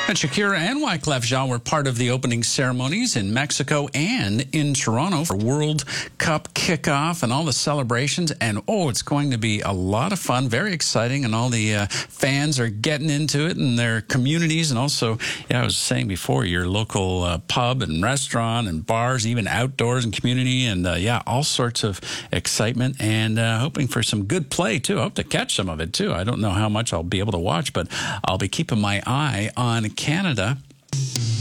And Shakira and Wyclef Jean were part of the opening ceremonies in Mexico and in Toronto for World Cup kickoff and all the celebrations. And, it's going to be a lot of fun, very exciting, and all the fans are getting into it in their communities. And also, I was saying before, your local pub and restaurant and bars, even outdoors and community, and, all sorts of excitement and hoping for some good play, too. I hope to catch some of it, too. I don't know how much I'll be able to watch, but I'll be keeping my eye on Canada.